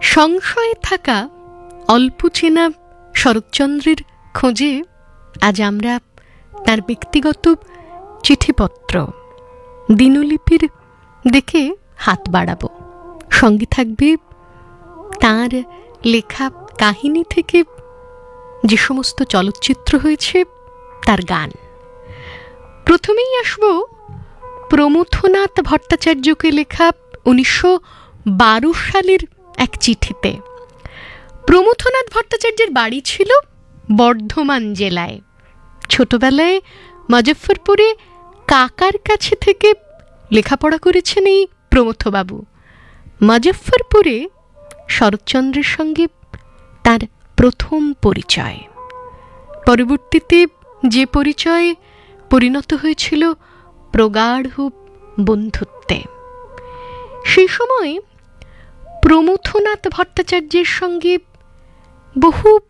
সংশয়ে থাকা অল্প চেনা শরৎচন্দ্রের খোঁজে আজ আমরা তার ব্যক্তিগত চিঠিপত্র, দিনলিপির দিকে হাত বাড়াবো। সঙ্গে থাকবে তার লেখা কাহিনী থেকে যে সমস্ত চলচ্চিত্র হয়েছে তার গান। প্রথমেই আসব প্রমথনাথ ভট্টাচার্যকে লেখা 1912 সালের এক চিঠিতে। প্রমথনাথ ভট্টাচার্যের বাড়ি ছিল বর্ধমান জেলায়। ছোটবেলায় মুজফ্ফরপুরে কাকার কাছে থেকে লেখাপড়া করেছেন এই প্রমথবাবু। মুজফ্ফরপুরে শরৎচন্দ্রের সঙ্গে তার প্রথম পরিচয়, পরবর্তীতে যে পরিচয় পরিণত হয়েছিল প্রগাঢ় বন্ধুত্বে। সেই সময় প্রমথনাথ ভট্টাচার্যের সঙ্গে বহু